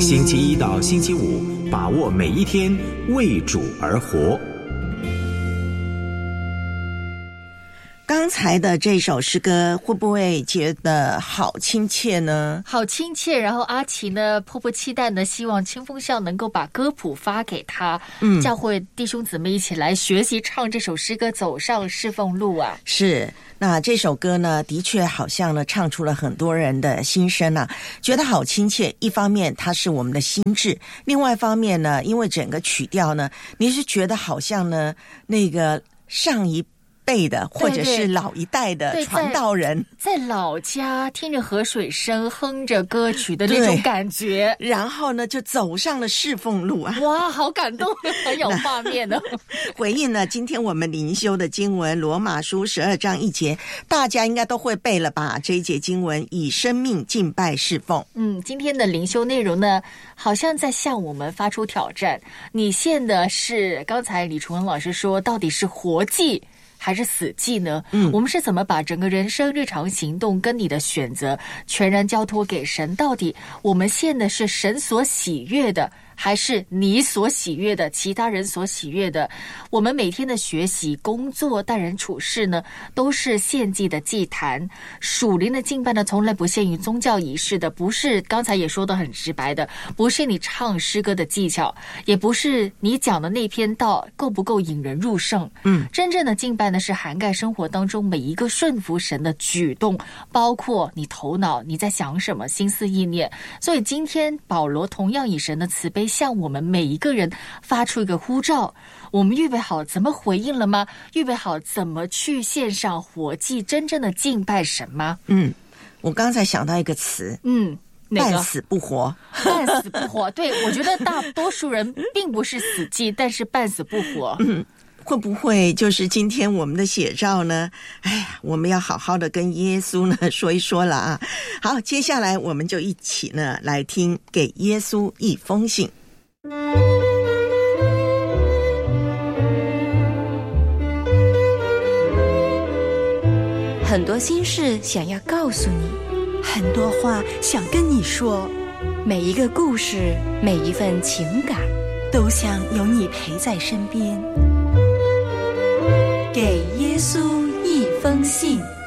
星期一到星期五，把握每一天，为主而活。 刚才的这首诗歌会不会觉得好亲切呢？ 好亲切。然后阿奇呢迫不期待呢希望清风校能够把歌谱发给他，教会弟兄姊妹一起来学习唱这首诗歌，走上侍奉路啊。 是，那这首歌呢的确好像呢唱出了很多人的心声啊，觉得好亲切。一方面它是我们的心智，另外一方面呢，因为整个曲调呢，你是觉得好像呢那个上一辈的或者是老一代的传道人在老家听着河水声，哼着歌曲的那种感觉， 然后呢就走上了侍奉路啊！ 哇，好感动，很有画面哦。 回应呢今天我们灵修的经文罗马书12章1节，大家应该都会背了吧？这一节经文，以生命敬拜侍奉。 今天的灵修内容呢好像在向我们发出挑战。你献的是刚才李崇文老师说到底是活祭还是死祭呢？我们是怎么把整个人生日常行动跟你的选择全然交托给神？到底我们献的是神所喜悦的，还是你所喜悦的，其他人所喜悦的？我们每天的学习、工作、待人处事呢，都是献祭的祭坛。属灵的敬拜呢，从来不限于宗教仪式的，不是刚才也说得很直白的，不是你唱诗歌的技巧，也不是你讲的那篇道够不够引人入胜。真正的敬拜呢，是涵盖生活当中每一个顺服神的举动，包括你头脑你在想什么，心思意念。所以今天保罗同样以神的慈悲向我们每一个人发出一个呼召，我们预备好怎么回应了吗？预备好怎么去献上活祭，真正的敬拜神吗？ 我刚才想到一个词，半死不活。 半死不活，对，我觉得大多数人并不是死祭，但是半死不活。 会不会就是今天我们的写照呢？我们要好好的跟耶稣呢说一说了啊。好，接下来我们就一起呢来听给耶稣一封信。 很多心事想要告诉你， 很多话想跟你说， 每一个故事，每一份情感， 都想有你陪在身边。 给耶稣一封信。